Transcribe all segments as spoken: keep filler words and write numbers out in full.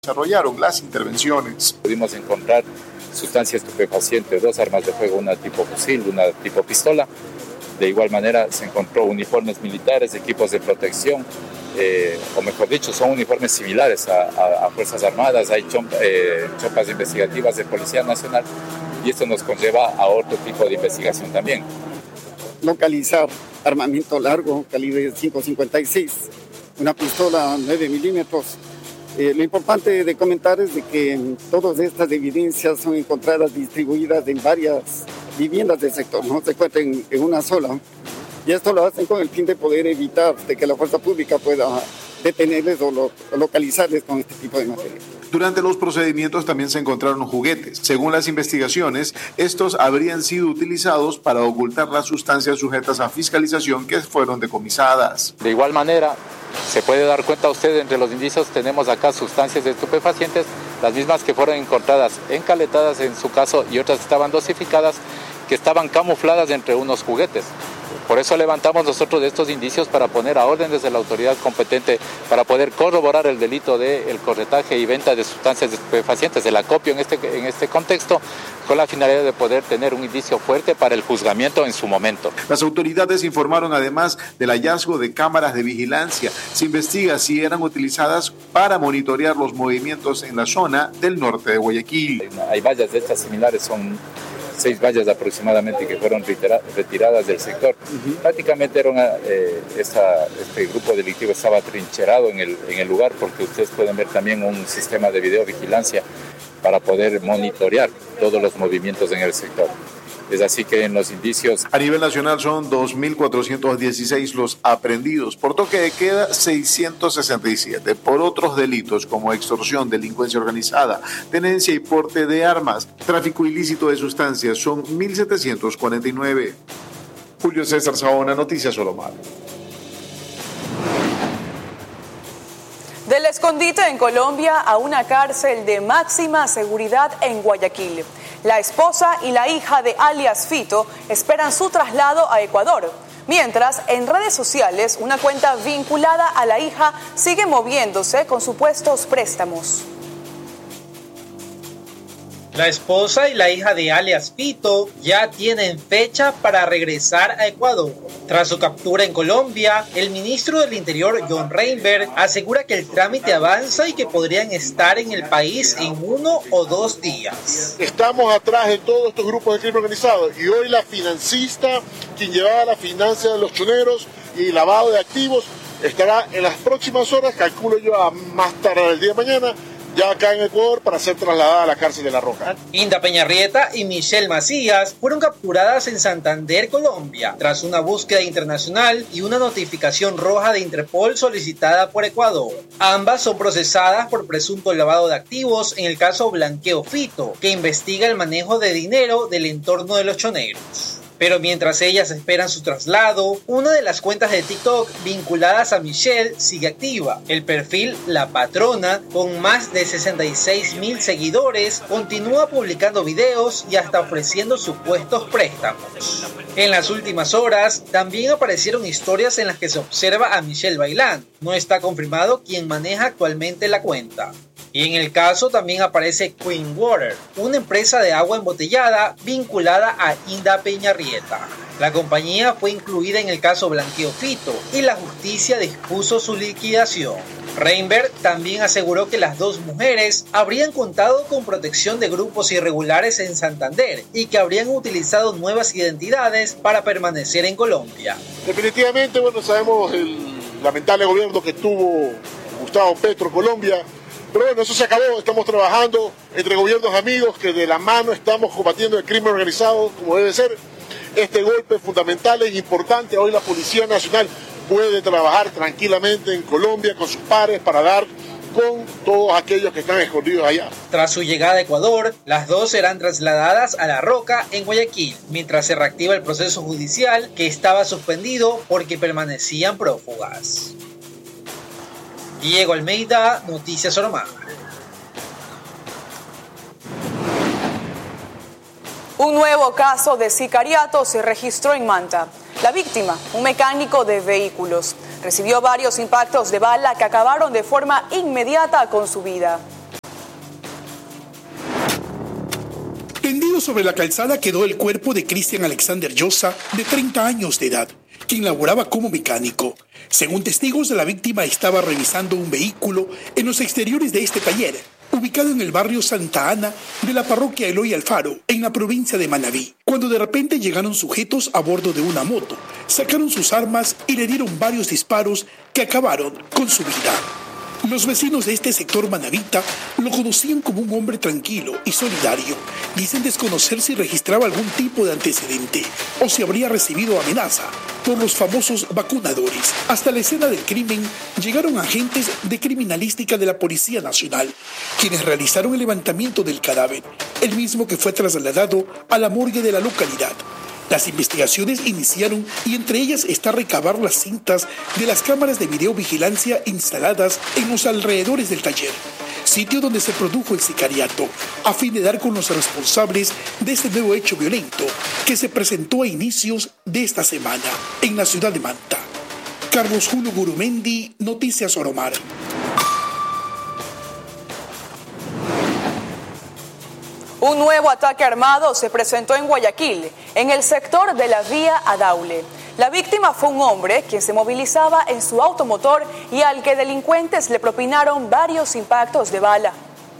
desarrollaron las intervenciones. Pudimos encontrar sustancias estupefacientes, dos armas de fuego, una tipo fusil, una tipo pistola. De igual manera se encontró uniformes militares, equipos de protección, eh, o mejor dicho, son uniformes similares a, a, a Fuerzas Armadas, hay chompa, eh, chompas investigativas de Policía Nacional y esto nos conlleva a otro tipo de investigación también. Localizar armamento largo, calibre cinco cincuenta y seis, una pistola nueve milímetros. Eh, lo importante de comentar es de que todas estas evidencias son encontradas distribuidas en varias viviendas del sector, no se encuentran en una sola. Y esto lo hacen con el fin de poder evitar de que la fuerza pública pueda detenerles o, lo, o localizarles con este tipo de materia. Durante los procedimientos también se encontraron juguetes. Según las investigaciones, estos habrían sido utilizados para ocultar las sustancias sujetas a fiscalización que fueron decomisadas. De igual manera, se puede dar cuenta usted, entre los indicios tenemos acá sustancias estupefacientes, las mismas que fueron encontradas encaletadas en su caso y otras estaban dosificadas, que estaban camufladas entre unos juguetes. Por eso levantamos nosotros de estos indicios para poner a orden desde la autoridad competente para poder corroborar el delito del corretaje y venta de sustancias estupefacientes, el acopio en este, en este contexto, con la finalidad de poder tener un indicio fuerte para el juzgamiento en su momento. Las autoridades informaron además del hallazgo de cámaras de vigilancia. Se investiga si eran utilizadas para monitorear los movimientos en la zona del norte de Guayaquil. Hay, hay vallas de estas similares, son seis vallas aproximadamente que fueron retira, retiradas del sector. Uh-huh. Prácticamente era una, eh, esta, este grupo delictivo estaba trincherado en el, en el lugar, porque ustedes pueden ver también un sistema de videovigilancia para poder monitorear todos los movimientos en el sector. Es así que en los indicios... A nivel nacional son dos mil cuatrocientos dieciséis los aprehendidos. Por toque de queda, seiscientos sesenta y siete. Por otros delitos como extorsión, delincuencia organizada, tenencia y porte de armas, tráfico ilícito de sustancias, son mil setecientos cuarenta y nueve. Julio César Saona, Noticias Solomar. Del escondite en Colombia a una cárcel de máxima seguridad en Guayaquil. La esposa y la hija de alias Fito esperan su traslado a Ecuador. Mientras, en redes sociales, una cuenta vinculada a la hija sigue moviéndose con supuestos préstamos. La esposa y la hija de alias Fito ya tienen fecha para regresar a Ecuador. Tras su captura en Colombia, el ministro del Interior, John Reinberg, asegura que el trámite avanza y que podrían estar en el país en uno o dos días. Estamos atrás de todos estos grupos de crimen organizado y hoy la financista, quien llevaba la financia de los choneros y lavado de activos, estará en las próximas horas, calculo yo a más tarde del día de mañana, ya acá en Ecuador para ser trasladada a la cárcel de La Roca. Inda Peñarrieta y Michelle Macías fueron capturadas en Santander, Colombia, tras una búsqueda internacional y una notificación roja de Interpol solicitada por Ecuador. Ambas son procesadas por presunto lavado de activos en el caso Blanqueo Fito, que investiga el manejo de dinero del entorno de los choneros. Pero mientras ellas esperan su traslado, una de las cuentas de TikTok vinculadas a Michelle sigue activa. El perfil La Patrona, con más de sesenta y seis mil seguidores, continúa publicando videos y hasta ofreciendo supuestos préstamos. En las últimas horas, también aparecieron historias en las que se observa a Michelle bailando. No está confirmado quién maneja actualmente la cuenta. Y en el caso también aparece Queen Water, una empresa de agua embotellada vinculada a Inda Peñarrieta. La compañía fue incluida en el caso Blanqueo Fito y la justicia dispuso su liquidación. Reinberg también aseguró que las dos mujeres habrían contado con protección de grupos irregulares en Santander y que habrían utilizado nuevas identidades para permanecer en Colombia. Definitivamente, bueno, sabemos el lamentable gobierno que tuvo Gustavo Petro Colombia. Pero bueno, eso se acabó, estamos trabajando entre gobiernos amigos que de la mano estamos combatiendo el crimen organizado como debe ser. Este golpe fundamental es importante, hoy la Policía Nacional puede trabajar tranquilamente en Colombia con sus pares para dar con todos aquellos que están escondidos allá. Tras su llegada a Ecuador, las dos serán trasladadas a La Roca en Guayaquil, mientras se reactiva el proceso judicial que estaba suspendido porque permanecían prófugas. Diego Almeida, Noticias Solomar. Un nuevo caso de sicariato se registró en Manta. La víctima, un mecánico de vehículos, recibió varios impactos de bala que acabaron de forma inmediata con su vida. Tendido sobre la calzada quedó el cuerpo de Cristian Alexander Llosa, de treinta años de edad, quien laboraba como mecánico. Según testigos, la víctima estaba revisando un vehículo en los exteriores de este taller, ubicado en el barrio Santa Ana de la parroquia Eloy Alfaro, en la provincia de Manabí, cuando de repente llegaron sujetos a bordo de una moto, sacaron sus armas y le dieron varios disparos que acabaron con su vida. Los vecinos de este sector manabita lo conocían como un hombre tranquilo y solidario. Dicen desconocer si registraba algún tipo de antecedente o si habría recibido amenaza por los famosos vacunadores. Hasta la escena del crimen llegaron agentes de criminalística de la Policía Nacional, quienes realizaron el levantamiento del cadáver, el mismo que fue trasladado a la morgue de la localidad. Las investigaciones iniciaron y entre ellas está recabar las cintas de las cámaras de videovigilancia instaladas en los alrededores del taller, sitio donde se produjo el sicariato, a fin de dar con los responsables de este nuevo hecho violento que se presentó a inicios de esta semana en la ciudad de Manta. Carlos Julio Gurumendi, Noticias Oromar. Un nuevo ataque armado se presentó en Guayaquil, en el sector de la vía a Daule. La víctima fue un hombre quien se movilizaba en su automotor y al que delincuentes le propinaron varios impactos de bala.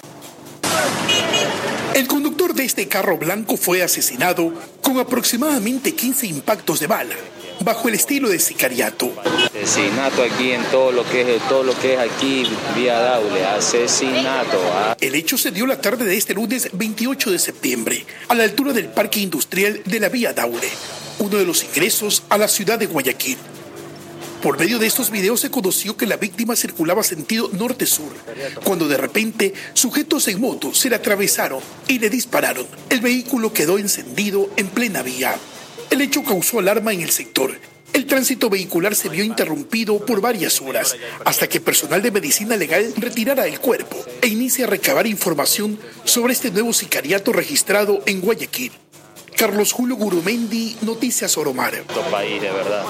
El conductor de este carro blanco fue asesinado con aproximadamente quince impactos de bala, bajo el estilo de sicariato. Asesinato aquí en todo lo que es todo lo que es aquí vía Daule, asesinato. ¿ah? El hecho se dio la tarde de este lunes veintiocho de septiembre, a la altura del parque industrial de la vía Daule, uno de los ingresos a la ciudad de Guayaquil. Por medio de estos videos se conoció que la víctima circulaba sentido norte-sur, cuando de repente sujetos en moto se le atravesaron y le dispararon. El vehículo quedó encendido en plena vía. El hecho causó alarma en el sector. El tránsito vehicular se vio interrumpido por varias horas, hasta que personal de medicina legal retirara el cuerpo e inicia a recabar información sobre este nuevo sicariato registrado en Guayaquil. Carlos Julio Gurumendi, Noticias Oromar. País, de verdad.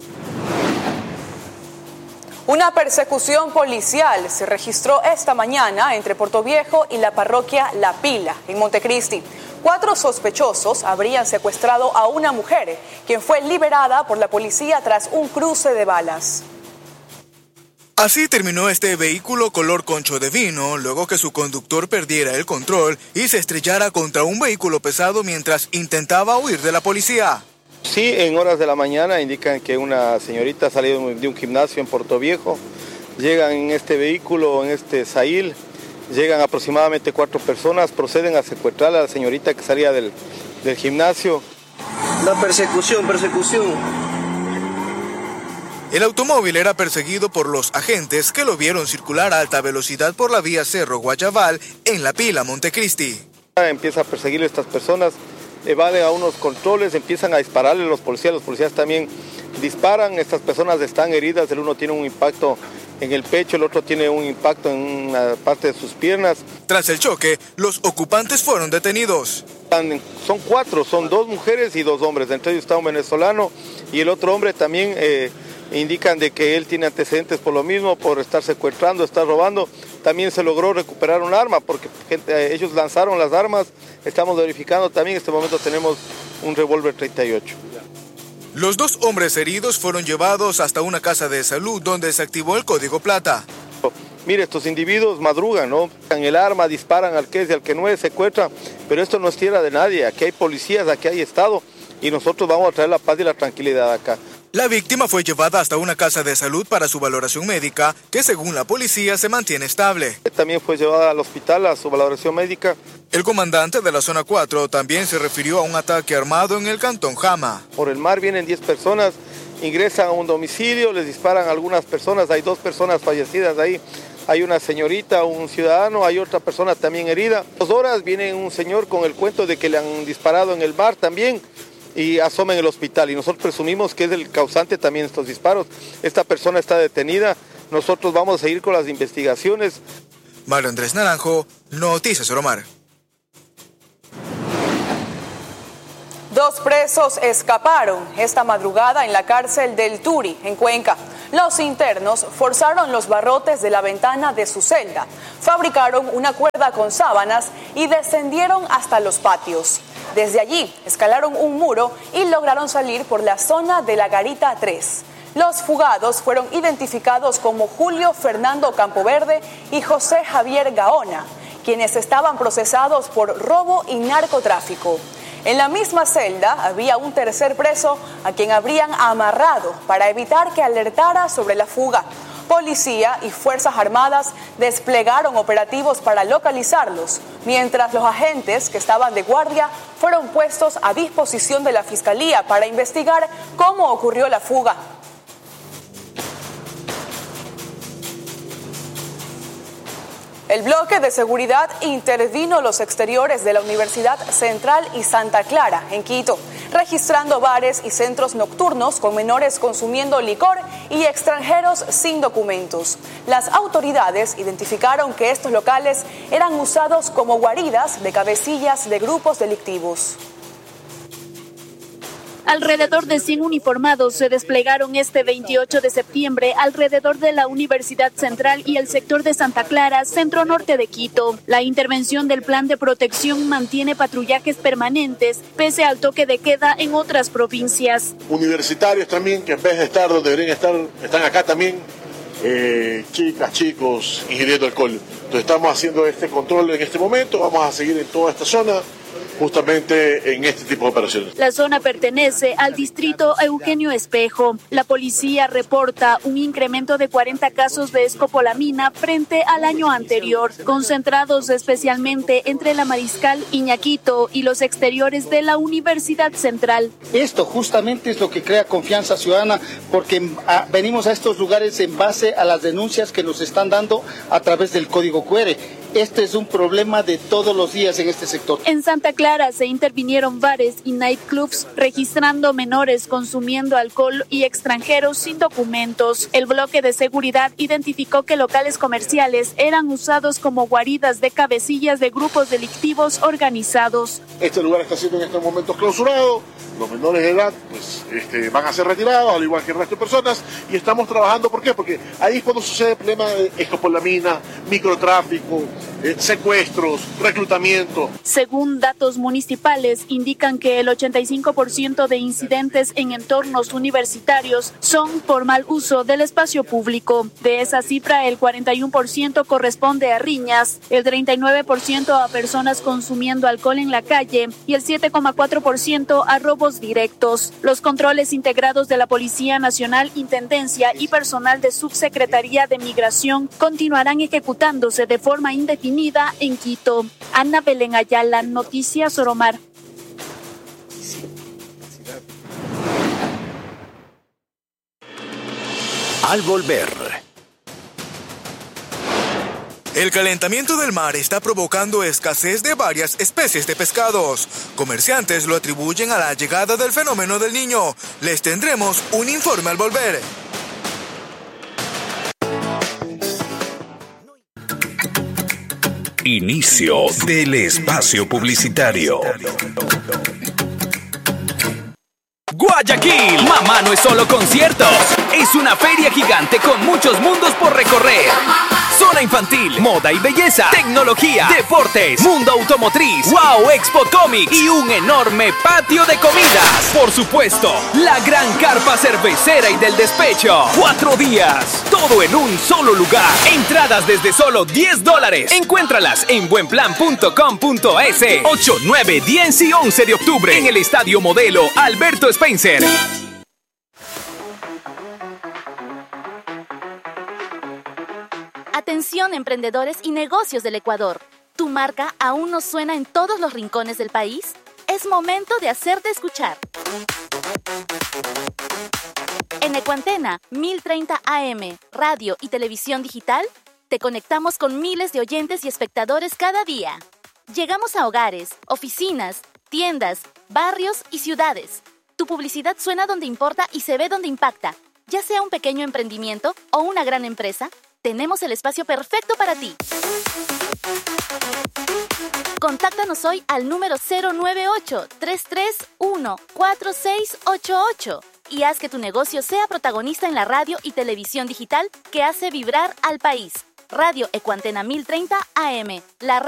Una persecución policial se registró esta mañana entre Portoviejo y la parroquia La Pila, en Montecristi. Cuatro sospechosos habrían secuestrado a una mujer, quien fue liberada por la policía tras un cruce de balas. Así terminó este vehículo color concho de vino, luego que su conductor perdiera el control y se estrellara contra un vehículo pesado mientras intentaba huir de la policía. Sí, en horas de la mañana indican que una señorita ha salido de un gimnasio en Portoviejo. Llegan en este vehículo, en este Sail, llegan aproximadamente cuatro personas, proceden a secuestrar a la señorita que salía del, del gimnasio. La persecución, persecución. El automóvil era perseguido por los agentes que lo vieron circular a alta velocidad por la vía Cerro Guayabal en La Pila, Montecristi. Empieza a perseguir a estas personas, evaden a unos controles, empiezan a dispararle a los policías, los policías también disparan, estas personas están heridas, el uno tiene un impacto en el pecho, el otro tiene un impacto en una parte de sus piernas. Tras el choque, los ocupantes fueron detenidos. Son cuatro, son dos mujeres y dos hombres, entre ellos está un venezolano y el otro hombre también eh, indican de que él tiene antecedentes por lo mismo, por estar secuestrando, estar robando. También se logró recuperar un arma porque gente, ellos lanzaron las armas, estamos verificando también, en este momento tenemos un revólver treinta y ocho. Los dos hombres heridos fueron llevados hasta una casa de salud donde se activó el código plata. Mire, estos individuos madrugan, ¿no? En el arma, disparan al que es y al que no es, secuestran, pero esto no es tierra de nadie, aquí hay policías, aquí hay Estado y nosotros vamos a traer la paz y la tranquilidad acá. La víctima fue llevada hasta una casa de salud para su valoración médica, que según la policía se mantiene estable. También fue llevada al hospital a su valoración médica. El comandante de la zona cuatro también se refirió a un ataque armado en el cantón Jama. Por el mar vienen diez personas, ingresan a un domicilio, les disparan a algunas personas, hay dos personas fallecidas ahí. Hay una señorita, un ciudadano, hay otra persona también herida. Dos horas viene un señor con el cuento de que le han disparado en el mar también y asoman el hospital y nosotros presumimos que es el causante también de estos disparos. Esta persona está detenida, nosotros vamos a seguir con las investigaciones. Mario Andrés Naranjo, Noticias Oromar. Dos presos escaparon esta madrugada en la cárcel del Turi, en Cuenca. Los internos forzaron los barrotes de la ventana de su celda, fabricaron una cuerda con sábanas y descendieron hasta los patios. Desde allí escalaron un muro y lograron salir por la zona de la Garita tres. Los fugados fueron identificados como Julio Fernando Campoverde y José Javier Gaona, quienes estaban procesados por robo y narcotráfico. En la misma celda había un tercer preso a quien habrían amarrado para evitar que alertara sobre la fuga. Policía y Fuerzas Armadas desplegaron operativos para localizarlos, mientras los agentes que estaban de guardia fueron puestos a disposición de la Fiscalía para investigar cómo ocurrió la fuga. El bloque de seguridad intervino los exteriores de la Universidad Central y Santa Clara, en Quito, registrando bares y centros nocturnos con menores consumiendo licor y extranjeros sin documentos. Las autoridades identificaron que estos locales eran usados como guaridas de cabecillas de grupos delictivos. Alrededor de cien uniformados se desplegaron este veintiocho de septiembre alrededor de la Universidad Central y el sector de Santa Clara, centro norte de Quito. La intervención del plan de protección mantiene patrullajes permanentes, pese al toque de queda en otras provincias. Universitarios también, que en vez de estar donde deberían estar, están acá también, eh, chicas, chicos, ingiriendo alcohol. Entonces estamos haciendo este control en este momento, vamos a seguir en toda esta zona, justamente en este tipo de operaciones. La zona pertenece al distrito Eugenio Espejo. La policía reporta un incremento de cuarenta casos de escopolamina frente al año anterior, concentrados especialmente entre la Mariscal Iñaquito y los exteriores de la Universidad Central. Esto justamente es lo que crea confianza ciudadana, porque a, venimos a estos lugares en base a las denuncias que nos están dando a través del código cu erre. Este es un problema de todos los días en este sector. En Santa Clara se intervinieron bares y nightclubs registrando menores consumiendo alcohol y extranjeros sin documentos. El bloque de seguridad identificó que locales comerciales eran usados como guaridas de cabecillas de grupos delictivos organizados. Este lugar está siendo en estos momentos clausurado. Los menores de edad pues, este, van a ser retirados, al igual que el resto de personas, y estamos trabajando, ¿por qué? Porque ahí es cuando sucede el problema de escopolamina, microtráfico, eh, secuestros, reclutamiento. Según datos municipales, indican que el ochenta y cinco por ciento de incidentes en entornos universitarios son por mal uso del espacio público. De esa cifra, el cuarenta y uno por ciento corresponde a riñas, el treinta y nueve por ciento a personas consumiendo alcohol en la calle y el siete coma cuatro por ciento a robos directos. Los controles integrados de la Policía Nacional, Intendencia y personal de Subsecretaría de Migración continuarán ejecutándose de forma indefinida en Quito. Ana Belén Ayala, Noticias Oromar. Al volver. El calentamiento del mar está provocando escasez de varias especies de pescados. Comerciantes lo atribuyen a la llegada del fenómeno del Niño. Les tendremos un informe al volver. Inicio del espacio publicitario. Guayaquil, mamá no es solo conciertos, es una feria gigante con muchos mundos por recorrer. Zona infantil, moda y belleza, tecnología, deportes, mundo automotriz, Wow Expo Comics y un enorme patio de comidas. Por supuesto, la gran carpa cervecera y del despecho. Cuatro días, todo en un solo lugar. Entradas desde solo diez dólares. Encuéntralas en buenplan punto com punto es. ocho, nueve, diez y once de octubre en el Estadio Modelo Alberto Spencer. Atención, emprendedores y negocios del Ecuador. ¿Tu marca aún no suena en todos los rincones del país? Es momento de hacerte escuchar. En Ecuantena, mil treinta A M, radio y televisión digital, te conectamos con miles de oyentes y espectadores cada día. Llegamos a hogares, oficinas, tiendas, barrios y ciudades. Tu publicidad suena donde importa y se ve donde impacta. Ya sea un pequeño emprendimiento o una gran empresa, tenemos el espacio perfecto para ti. Contáctanos hoy al número cero nueve ocho, tres tres uno, cuatro seis ocho ocho y haz que tu negocio sea protagonista en la radio y televisión digital que hace vibrar al país. Radio Ecuantena mil treinta A M, la